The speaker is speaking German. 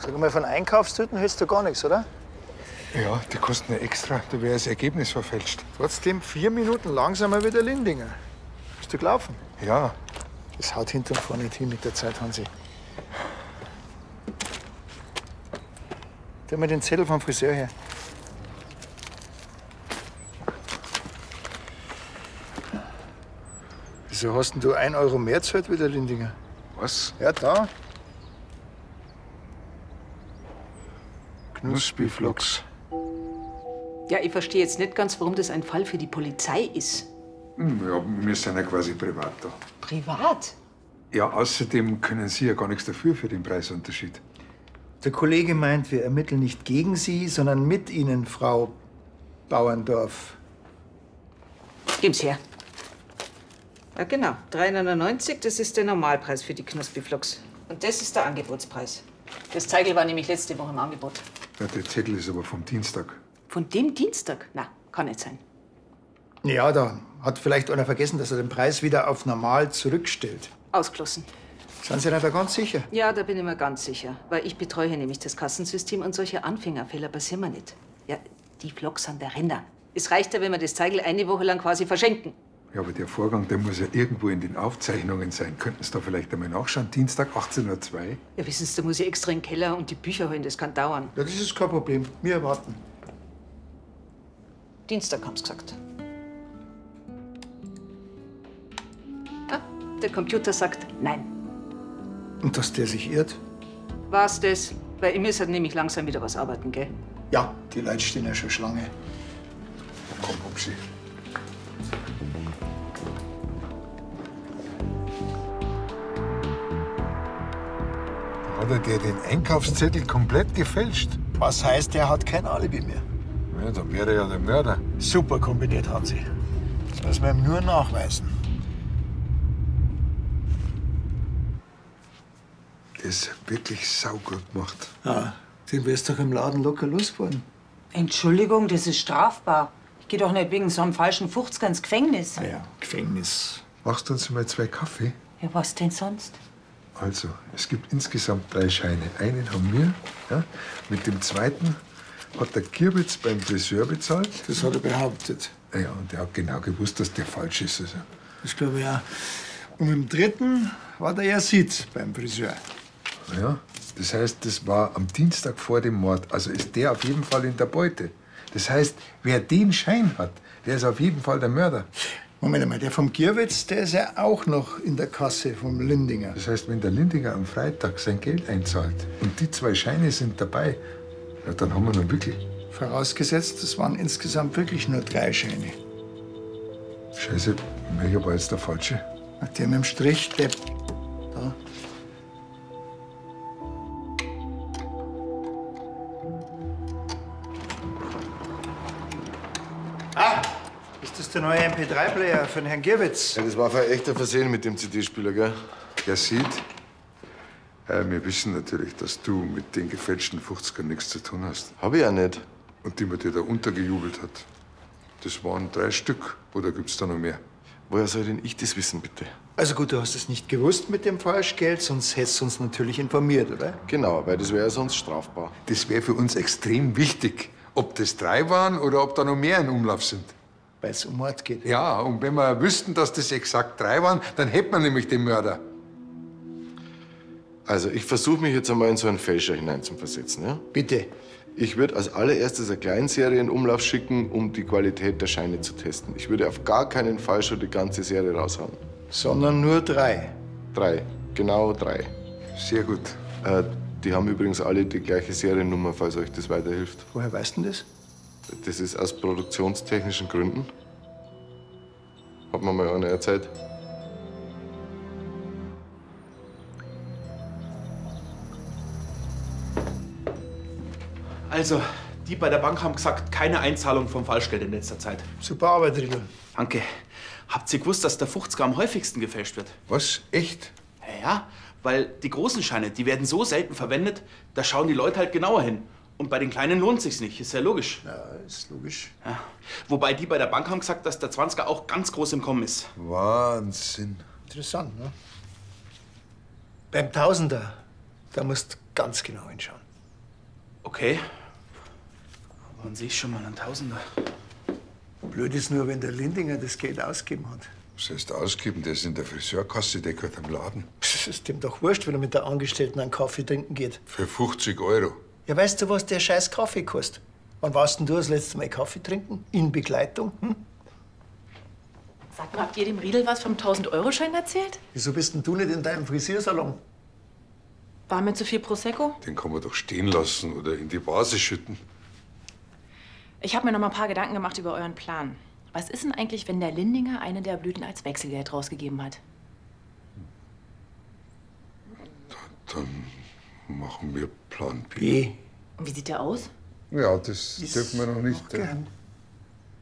Sag mal, von Einkaufstüten hältst du gar nichts, oder? Ja, die kosten ja extra. Da wäre das Ergebnis verfälscht. Trotzdem 4 Minuten langsamer wie der Lindinger. Bist du gelaufen? Ja. Das haut hinten und vorne nicht hin mit der Zeit, Hansi. Tu mir den Zettel vom Friseur her. Wieso hast denn du 1 Euro mehr gezahlt wie der Lindinger? Was? Ja, da. Knuspiflocks. Ja, ich verstehe jetzt nicht ganz, warum das ein Fall für die Polizei ist. Ja, wir sind ja quasi privat da. Privat? Ja, außerdem können Sie ja gar nichts dafür für den Preisunterschied. Der Kollege meint, wir ermitteln nicht gegen Sie, sondern mit Ihnen, Frau Bauerndorf. Geben's her. Ja, genau. 3,99 €, das ist der Normalpreis für die Knuspiflocks. Und das ist der Angebotspreis. Das Zeigel war nämlich letzte Woche im Angebot. Ja, der Zettel ist aber vom Dienstag. Von dem Dienstag? Na, kann nicht sein. Ja, da hat vielleicht einer vergessen, dass er den Preis wieder auf normal zurückstellt. Ausgeschlossen. Sind Sie da ganz sicher? Ja, da bin ich mir ganz sicher. Weil ich betreue nämlich das Kassensystem und solche Anfängerfehler passieren mir nicht. Ja, die Flocks sind der Renner. Es reicht ja, wenn wir das Zeigel eine Woche lang quasi verschenken. Ja, aber der Vorgang, der muss ja irgendwo in den Aufzeichnungen sein. Könnten Sie da vielleicht einmal nachschauen? Dienstag, 18:02 Uhr. Ja, wissen Sie, da muss ich extra in den Keller und die Bücher holen. Das kann dauern. Ja, das ist kein Problem. Wir warten. Dienstag haben Sie gesagt. Ah, der Computer sagt nein. Und dass der sich irrt? War's das? Weil ich muss halt nämlich langsam wieder was arbeiten, gell? Ja, die Leute stehen ja schon Schlange. Komm, Upsi. Hat er dir den Einkaufszettel komplett gefälscht? Was heißt, der hat kein Alibi mehr? Ja, dann wäre er ja der Mörder. Super kombiniert, Hansi. Das müssen wir ihm nur nachweisen. Das ist wirklich saugut gemacht. Ja, den wärst doch im Laden locker losgeworden. Entschuldigung, das ist strafbar. Ich gehe doch nicht wegen so einem falschen 50er ins Gefängnis. Ja, Gefängnis. Machst du uns mal 2 Kaffee? Ja, was denn sonst? Also, es gibt insgesamt 3 Scheine. Einen haben wir, ja. Mit dem zweiten hat der Kirwitz beim Friseur bezahlt. Das hat er behauptet. Ja, und der hat genau gewusst, dass der falsch ist. Also. Das glaube ich auch. Und mit dem dritten war der Yazid beim Friseur. Ja, das heißt, das war am Dienstag vor dem Mord. Also ist der auf jeden Fall in der Beute. Das heißt, wer den Schein hat, der ist auf jeden Fall der Mörder. Moment mal, der vom Gierwitz, der ist ja auch noch in der Kasse vom Lindinger. Das heißt, wenn der Lindinger am Freitag sein Geld einzahlt und die 2 Scheine sind dabei, ja, dann haben wir ihn wirklich. Vorausgesetzt, es waren insgesamt wirklich nur 3 Scheine. Scheiße, welcher war jetzt der falsche? Der mit dem Strich, der da. Ah, ist das der neue MP3-Player für den Herrn Gierwitz? Ja, das war ein echter Versehen mit dem CD-Spieler, gell? Er sieht, wir wissen natürlich, dass du mit den gefälschten 50ern nichts zu tun hast. Hab ich ja nicht. Und die man dir da untergejubelt hat. Das waren 3 Stück. Oder gibt's da noch mehr? Woher soll denn ich das wissen, bitte? Also gut, du hast es nicht gewusst mit dem Falschgeld, sonst hättest du uns natürlich informiert, oder? Genau, weil das wäre ja sonst strafbar. Das wäre für uns extrem wichtig, ob das 3 waren oder ob da noch mehr in Umlauf sind. Weil es um Mord geht. Ja, und wenn wir wüssten, dass das exakt 3 waren, dann hätten wir nämlich den Mörder. Also, ich versuche mich jetzt einmal in so einen Fälscher hineinzuversetzen, ja? Bitte. Ich würde als allererstes eine Kleinserie in Umlauf schicken, um die Qualität der Scheine zu testen. Ich würde auf gar keinen Fall schon die ganze Serie raushauen. Sondern nur 3. 3, genau 3. Sehr gut. Die haben übrigens alle die gleiche Seriennummer, falls euch das weiterhilft. Woher weißt du denn das? Das ist aus produktionstechnischen Gründen. Hat mir mal einer erzählt. Also, die bei der Bank haben gesagt, keine Einzahlung vom Falschgeld in letzter Zeit. Super Arbeit, Riedl. Danke. Habt ihr gewusst, dass der 50er am häufigsten gefälscht wird? Was? Echt? Ja, weil die großen Scheine, die werden so selten verwendet, da schauen die Leute halt genauer hin. Und bei den kleinen lohnt sich's nicht, ist ja logisch. Ja, ist logisch. Ja. Wobei die bei der Bank haben gesagt, dass der 20er auch ganz groß im Kommen ist. Wahnsinn. Interessant, ne? Beim Tausender, da musst du ganz genau hinschauen. Okay. Aber an sich schon mal ein Tausender. Blöd ist nur, wenn der Lindinger das Geld ausgegeben hat. Was heißt ausgeben? Der ist in der Friseurkasse, der gehört am Laden. Das ist dem doch wurscht, wenn er mit der Angestellten einen Kaffee trinken geht. Für 50 €. Ja, weißt du, was der scheiß Kaffee kostet? Wann warst denn du das letzte Mal Kaffee trinken? In Begleitung? Hm? Sag mal, habt ihr dem Riedel was vom 1000-Euro-Schein erzählt? Wieso bist denn du nicht in deinem Frisiersalon? War mir zu viel Prosecco? Den kann man doch stehen lassen oder in die Vase schütten. Ich habe mir noch mal ein paar Gedanken gemacht über euren Plan. Was ist denn eigentlich, wenn der Lindinger eine der Blüten als Wechselgeld rausgegeben hat? Dann machen wir Plan B. B. Und wie sieht der aus? Ja, das dürfen wir noch nicht. Gern.